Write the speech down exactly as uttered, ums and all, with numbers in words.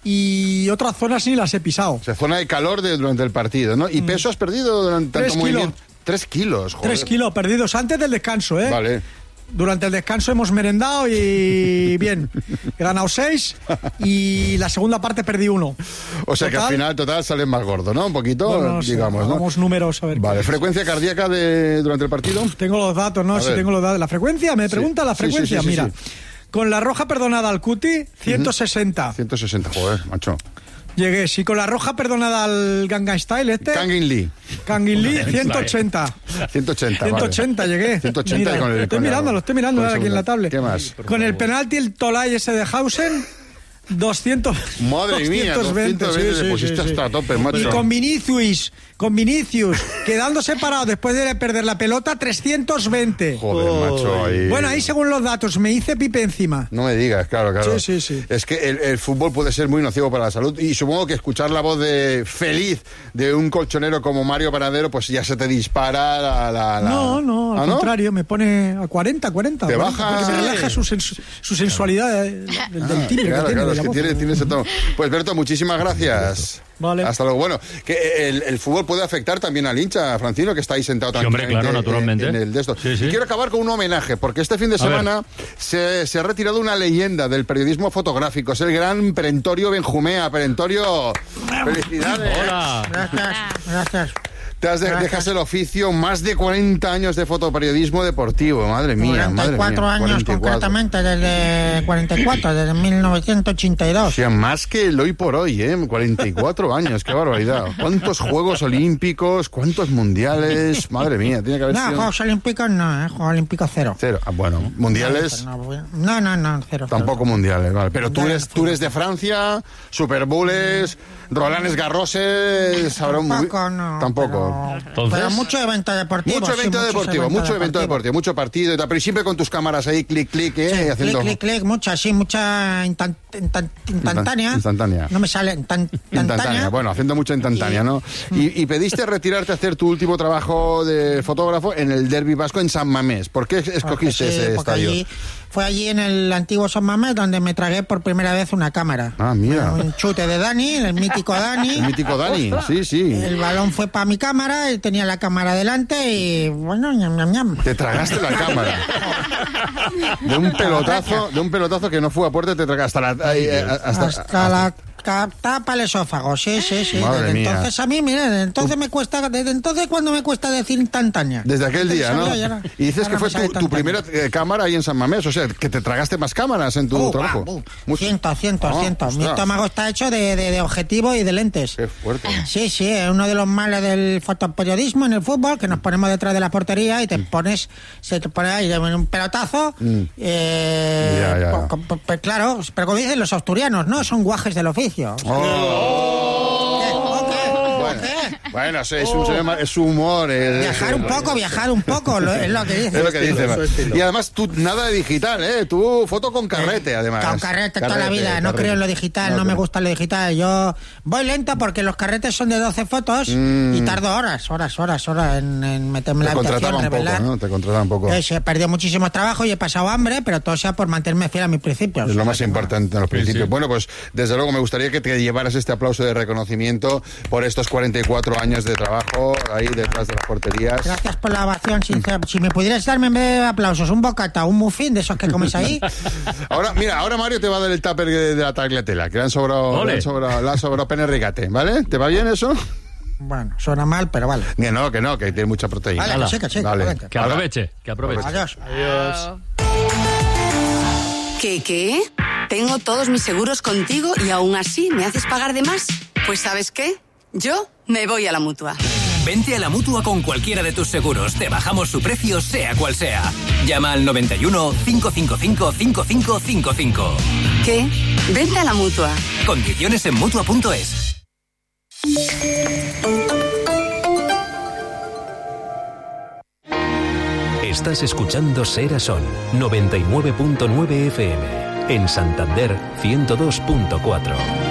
y otras zonas ni las he pisado. O sea, zona de calor de, durante el partido, ¿no? ¿Y peso has perdido durante Tres tanto kilos. movimiento? Tres kilos, joder. Tres kilos perdidos antes del descanso, ¿eh? Vale. Durante el descanso hemos merendado y bien, he ganado seis y la segunda parte perdí uno. O sea Total, que al final, total, sales más gordo, ¿no? Un poquito, bueno, no sé, digamos, ¿no? Hagamos números, a ver. Vale, ¿frecuencia cardíaca de, durante el partido? Tengo los datos, ¿no? A Si ver. tengo los datos. ¿La frecuencia? ¿Me Sí. pregunta la Sí, sí, frecuencia? sí, sí, Mira, sí. con la roja perdonada al cuti, ciento sesenta. ciento sesenta, joder, macho. Llegué, sí, con la roja perdonada al Gangnam Style este. Kangin Lee. Kangin Lee, ciento ochenta. ciento ochenta, ciento ochenta vale. llegué. ciento ochenta Mira, y con el... Estoy con el- mirando, lo estoy mirando con el ahora aquí en la segundo. tablet. ¿Qué más? Con el penalti, el Tolai ese de Hausen, doscientos. Madre mía, doscientos veinte, sí, le sí, pusiste sí, sí. hasta a tope, macho. Y con Vinicius, con Vinicius, quedando separado después de perder la pelota, trescientos veinte. Joder, macho, ahí... Bueno, ahí según los datos, me hice pipe encima. No me digas, claro, claro. Sí, sí, sí. Es que el, el fútbol puede ser muy nocivo para la salud y supongo que escuchar la voz de feliz de un colchonero como Mario Panadero, pues ya se te dispara la... la, la... No, no, al ¿Ah, no? contrario, me pone a cuarenta, cuarenta. Te cuarenta, baja- porque me relaja su, sensu- su sensualidad eh, del, del timbre Claro, que tiene. claro, de es la que voz. tiene, tiene ese tono. Pues Berto, muchísimas gracias. Vale. Hasta luego. Bueno, que el, el fútbol puede afectar también al hincha, Francino, que está ahí sentado Sí, hombre, tranquilamente claro, naturalmente. en, en el de esto. Sí, sí. Y quiero acabar con un homenaje, porque este fin de A ver. semana se, se ha retirado una leyenda del periodismo fotográfico. Es el gran Perentorio Benjumea. Perentorio, felicidades. Hola. Gracias, gracias. Te has de- dejas el oficio, más de cuarenta años de fotoperiodismo deportivo, madre mía, madre mía. cuarenta y cuatro años cuarenta y cuatro. concretamente, desde cuarenta y cuatro, desde mil novecientos ochenta y O dos. sea, más que el hoy por hoy, ¿eh? cuarenta y cuatro años, qué barbaridad. ¿Cuántos Juegos Olímpicos? ¿Cuántos Mundiales? Madre mía, tiene que haber No, sido... Juegos Olímpicos no, ¿eh? Juegos Olímpicos cero. Cero. Ah, bueno, Mundiales... No, no, no, no, cero. Tampoco mundiales, vale. Pero tú Mundiales, eres, tú eres de Francia, Super Bowls, Rolanes Garroses, habrá un... Tampoco, no. Tampoco. Pero, Entonces- pero mucho evento deportivo. Mucho sí, evento muchos deportivo, eventos mucho evento deportivo, mucho partido y tal, pero siempre con tus cámaras ahí, clic, clic, ¿eh? Sí, haciendo... clic, clic, clic, mucha, sí, mucha instan- instan- instantánea. Instantánea. No me sale instan- instantánea. Instantánea, bueno, haciendo mucha instantánea, ¿no? Y, y pediste retirarte a hacer tu último trabajo de fotógrafo en el Derbi Vasco en San Mamés. ¿Por qué escogiste Porque sí, ese porque estadio? allí- fue allí en el antiguo San Mamés donde me tragué por primera vez una cámara. Ah, mira. Un chute de Dani, el mítico Dani. El mítico Dani, sí, sí. El balón fue para mi cámara, y tenía la cámara delante y bueno, ñam, ñam, ñam. Te tragaste la cámara. De un pelotazo, de un pelotazo que no fue a puerta, te tragaste hasta la... ahí, eh, hasta, Hasta la ca- tapa el esófago, sí, sí, sí. Madre Desde mía. entonces a mí, mire, desde entonces me cuesta, desde entonces cuando me cuesta decir instantánea. Desde aquel día, ¿no? Sabía, ya era- Y dices ahora que me fue sale tu, tu instantánea. primera eh, cámara ahí en San Mamés, o sea, que te tragaste más cámaras en tu Uh, trabajo. ah, uh, Mucho- Cientos, cientos, Ah, cientos. Mi ostras. estómago está hecho de, de, de objetivo y de lentes. Qué fuerte. Sí, sí, es uno de los males del fotoperiodismo en el fútbol, que nos ponemos detrás de la portería y te pones, se te pone ahí un pelotazo. Eh, Mm. Ya, ya. po- po- po- claro, pero como dicen los asturianos, no, son guajes del oficio. Oh. ¿Qué? ¿O qué? ¿O Bueno, qué? bueno, sí, es, un, es su humor. es- Viajar un poco, viajar un poco, lo- es lo que dice. Es lo que dice. Y además, tú nada de digital, ¿eh? Tú foto con carrete, además. Con carrete toda la Carrete, vida, no carrete. creo en lo digital, no, me gusta lo digital. Yo voy lento porque los carretes son de doce fotos Mm. y tardo horas, horas, horas, horas en, en meterme Te la habitación, contrataba un poco, revelar. ¿no? Te contrataba un poco. Eh, sí, he perdido muchísimo trabajo y he pasado hambre, pero todo sea por mantenerme fiel a mis principios. Es lo más importante en los principios. sí. Bueno, pues desde luego me gustaría que te llevaras este aplauso de reconocimiento por estos cuarenta y cuatro años de trabajo ahí detrás de las porterías. Gracias por la ovación, sincera. Si me pudieras darme en vez de aplausos un bocata, un muffin de esos que comes ahí. Ahora, mira, ahora Mario te va a dar el tupper de, de la tagliatella, que le han sobrado, le Ole. han sobrado, le han sobrado pene rigate, ¿vale? ¿Te va bien eso? Bueno, suena mal, pero vale. Que no, que no, que tiene mucha proteína. Vale, que sí, que sí, Vale. venga. Que aproveche, que aproveche. Adiós. ¿Qué, qué? Tengo todos mis seguros contigo y aún así me haces pagar de más. Pues ¿sabes qué? Yo me voy a la Mutua. Vente a la Mutua con cualquiera de tus seguros. Te bajamos su precio, sea cual sea. Llama al noventa y uno, cinco cinco cinco, cinco cinco cinco cinco. ¿Qué? Vente a la Mutua. Condiciones en mutua punto es. Estás escuchando Sera Son noventa y nueve punto nueve F M. En Santander ciento dos punto cuatro.